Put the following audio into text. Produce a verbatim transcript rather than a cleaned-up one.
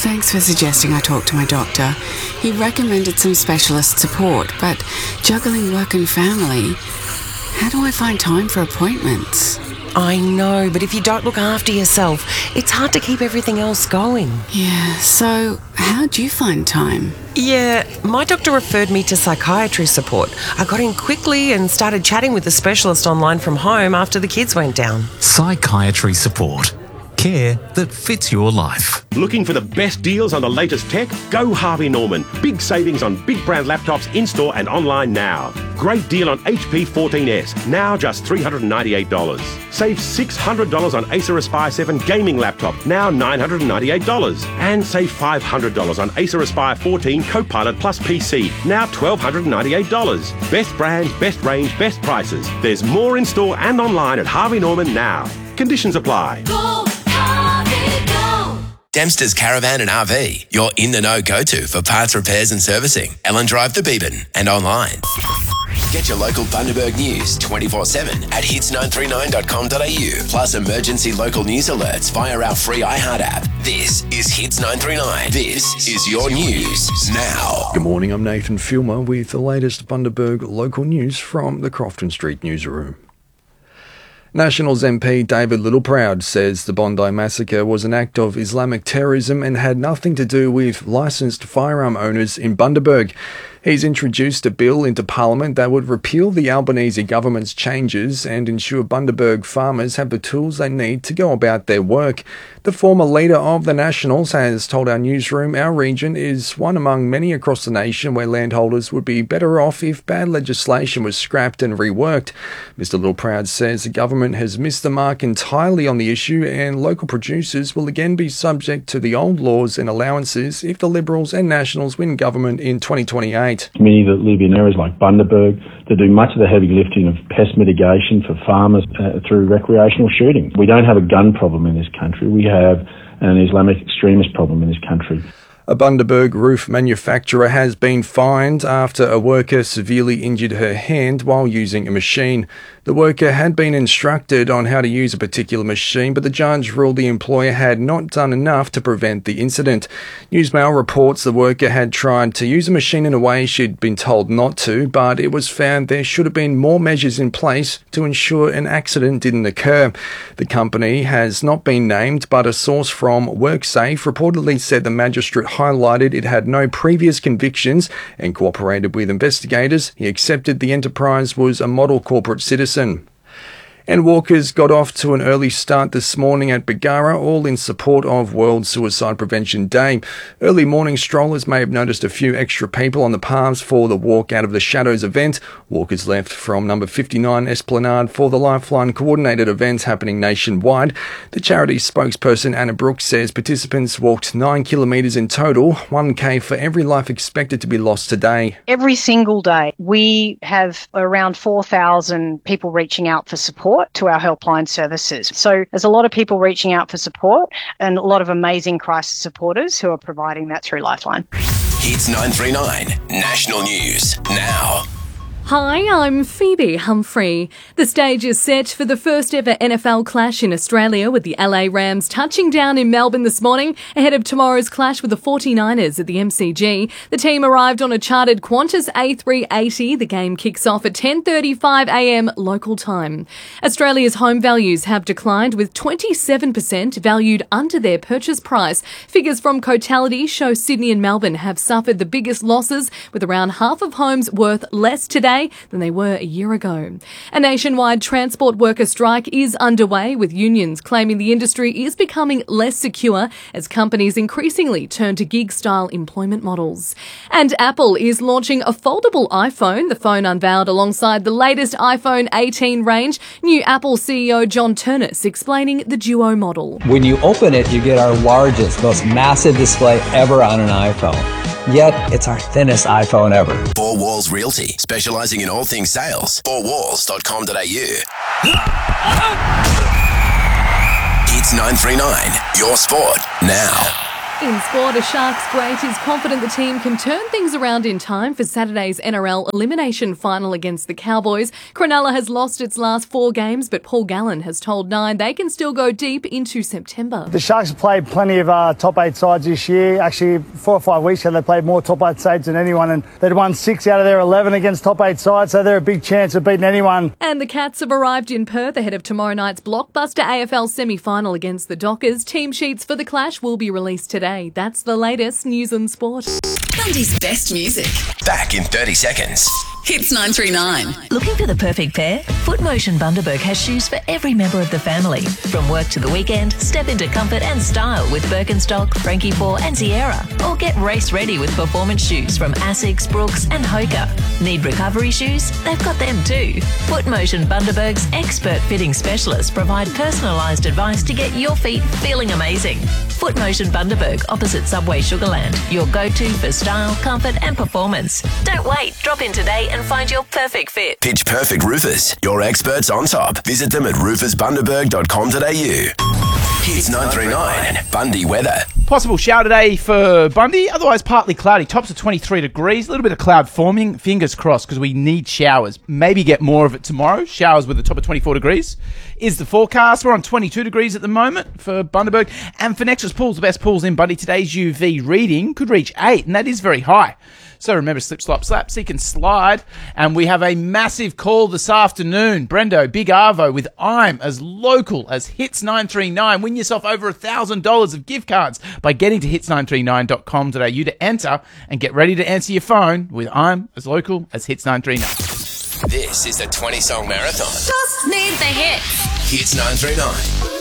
Thanks for suggesting I talk to my doctor. He recommended some specialist support, but juggling work and family, how do I find time for appointments? I know, but if you don't look after yourself, it's hard to keep everything else going. Yeah, so how'd you find time? Yeah, my doctor referred me to psychiatry support. I got in quickly and started chatting with the specialist online from home after the kids went down. Psychiatry support. Care that fits your life. Looking for the best deals on the latest tech? Go Harvey Norman. Big savings on big brand laptops in-store and online now. Great deal on H P fourteen S, now just three hundred ninety-eight dollars. Save six hundred dollars on Acer Aspire seven gaming laptop, now nine hundred ninety-eight dollars. And save five hundred dollars on Acer Aspire fourteen Copilot Plus P C, now one thousand two hundred ninety-eight dollars. Best brands, best range, best prices. There's more in-store and online at Harvey Norman now. Conditions apply. Go Harvey, go! Dempster's Caravan and R V, your in-the-know go-to for parts repairs and servicing. Ellen Drive the Beeban and online. Get your local Bundaberg news twenty-four seven at hits nine three nine dot com dot a u, plus emergency local news alerts via our free iHeart app. This is Hits nine three nine. This is your news now. Good morning, I'm Nathan Filmer with the latest Bundaberg local news from the Crofton Street newsroom. Nationals M P David Littleproud says the Bondi massacre was an act of Islamic terrorism and had nothing to do with licensed firearm owners in Bundaberg. He's introduced a bill into Parliament that would repeal the Albanese government's changes and ensure Bundaberg farmers have the tools they need to go about their work. The former leader of the Nationals has told our newsroom our region is one among many across the nation where landholders would be better off if bad legislation was scrapped and reworked. Mister Littleproud says the government has missed the mark entirely on the issue and local producers will again be subject to the old laws and allowances if the Liberals and Nationals win government in twenty twenty-eight. Many that live in areas like Bundaberg that do much of the heavy lifting of pest mitigation for farmers uh, through recreational shooting. We don't have a gun problem in this country. We have an Islamic extremist problem in this country. A Bundaberg roof manufacturer has been fined after a worker severely injured her hand while using a machine. The worker had been instructed on how to use a particular machine, but the judge ruled the employer had not done enough to prevent the incident. Newsmail reports the worker had tried to use a machine in a way she'd been told not to, but it was found there should have been more measures in place to ensure an accident didn't occur. The company has not been named, but a source from WorkSafe reportedly said the magistrate highlighted it had no previous convictions and cooperated with investigators. He accepted the enterprise was a model corporate citizen. And walkers got off to an early start this morning at Bargara, all in support of World Suicide Prevention Day. Early morning strollers may have noticed a few extra people on the paths for the Walk Out of the Shadows event. Walkers left from number fifty-nine Esplanade for the Lifeline coordinated event happening nationwide. The charity's spokesperson Anna Brooks says participants walked nine kilometres in total, one k for every life expected to be lost today. Every single day we have around four thousand people reaching out for support to our helpline services. So there's a lot of people reaching out for support and a lot of amazing crisis supporters who are providing that through Lifeline. Hits nine three nine, National News now. Hi, I'm Phoebe Humphrey. The stage is set for the first ever N F L clash in Australia, with the L A Rams touching down in Melbourne this morning ahead of tomorrow's clash with the forty-niners at the M C G. The team arrived on a chartered Qantas A three eighty. The game kicks off at ten thirty-five a m local time. Australia's home values have declined, with twenty-seven percent valued under their purchase price. Figures from Cotality show Sydney and Melbourne have suffered the biggest losses, with around half of homes worth less today than they were a year ago. A nationwide transport worker strike is underway, with unions claiming the industry is becoming less secure as companies increasingly turn to gig-style employment models. And Apple is launching a foldable iPhone. The phone unveiled alongside the latest iPhone eighteen range. New Apple C E O John Ternus explaining the Duo model. When you open it, you get our largest, most massive display ever on an iPhone. Yet, it's our thinnest iPhone ever. Four Walls Realty, specialising in all things sales. four walls dot com dot a u. Hits nine three nine, your sport now. In sport, a Sharks great is confident the team can turn things around in time for Saturday's N R L elimination final against the Cowboys. Cronulla has lost its last four games, but Paul Gallen has told Nine they can still go deep into September. The Sharks have played plenty of uh, top eight sides this year. Actually, four or five weeks ago, they played more top eight sides than anyone, and they'd won six out of their eleven against top eight sides, so they're a big chance of beating anyone. And the Cats have arrived in Perth ahead of tomorrow night's blockbuster A F L semi-final against the Dockers. Team sheets for the clash will be released today. That's the latest news and sport. Bundy's best music. Back in thirty seconds. Hits nine three nine. Looking for the perfect pair? Footmotion Bundaberg has shoes for every member of the family. From work to the weekend, step into comfort and style with Birkenstock, Frankie four and Sierra. Or get race ready with performance shoes from Asics, Brooks and Hoka. Need recovery shoes? They've got them too. Footmotion Bundaberg's expert fitting specialists provide personalised advice to get your feet feeling amazing. Footmotion Bundaberg opposite Subway Sugarland. Your go-to for style, comfort and performance. Don't wait. Drop in today and find your perfect fit. Pitch Perfect Roofers, your experts on top. Visit them at roofers bundaberg dot com dot a u. Hits nine three nine. Bundy weather. Possible shower today for Bundy, otherwise partly cloudy. Tops of twenty-three degrees, a little bit of cloud forming. Fingers crossed because we need showers. Maybe get more of it tomorrow. Showers with a top of twenty-four degrees is the forecast. We're on twenty-two degrees at the moment for Bundaberg. And for Nexus Pools, the best pools in Bundy, today's U V reading could reach eight, and that is very high. So remember, slip, slop, slap, seek and slide. And we have a massive call this afternoon. Brendo, Big Arvo with I'm as local as Hits nine three nine. Win yourself over one thousand dollars of gift cards by getting to hits nine three nine dot com dot a u to enter and get ready to answer your phone with I'm as local as Hits nine three nine. This is the twenty song marathon. Just need the hits. Hits nine three nine.